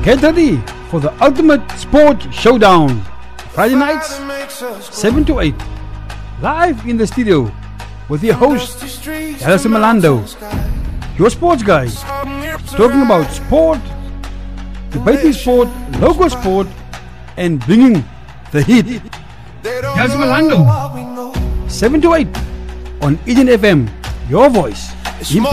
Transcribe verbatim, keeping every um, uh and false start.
Get ready for the ultimate sport showdown. Friday nights, seven to eight. Live in the studio with your host, Alison Malando. Your sports guy. Talking about sport, debating sport, local sport, and bringing the heat. Alison Malando. seven to eight on Eden F M. Your voice. Impact.